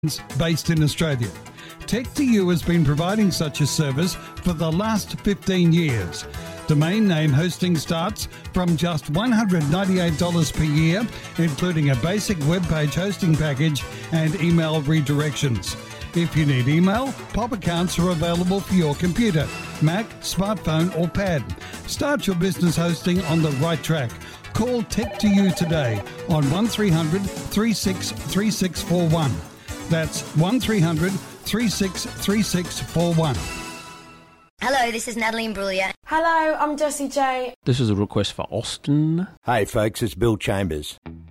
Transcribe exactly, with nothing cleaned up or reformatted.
based in Australia. Tech to You has been providing such a service for the last fifteen years. Domain name hosting starts from just one hundred ninety-eight dollars per year, including a basic web page hosting package and email redirections. If you need email, pop accounts are available for your computer, Mac, smartphone or pad. Start your business hosting on the right track. Call Tech to You today on one three hundred, three six three six four one. That's one three hundred, three six three six four one. Hello, this is Natalie Imbruglia. Hello, I'm Jessie J. This is a request for Austin. Hey folks, it's Bill Chambers.